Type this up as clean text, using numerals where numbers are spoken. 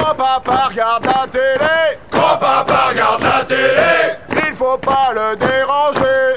Quand papa regarde la télé, Quand papa regarde la télé, il faut pas le déranger.